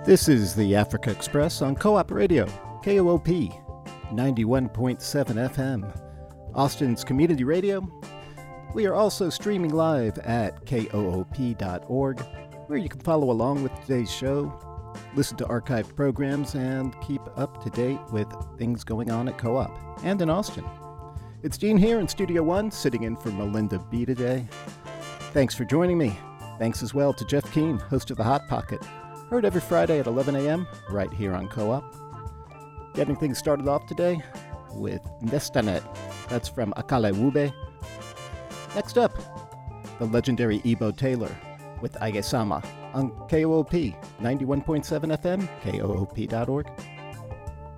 This is the Africa Express on Co-op Radio, KOOP 91.7 FM, Austin's community radio. We are also streaming live at koop.org, where you can follow along with today's show, listen to archived programs, and keep up to date with things going on at Co-op and in Austin. It's Gene here in Studio One, sitting in for Melinda B today. Thanks for joining me. Thanks as well to Jeff Keane, host of The Hot Pocket, heard every Friday at 11 a.m. right here on Co-op. Getting things started off today with Nestanet. That's from Akale Wube. Next up, the legendary Ebo Taylor with Aige-sama on KOOP 91.7 FM, koop.org.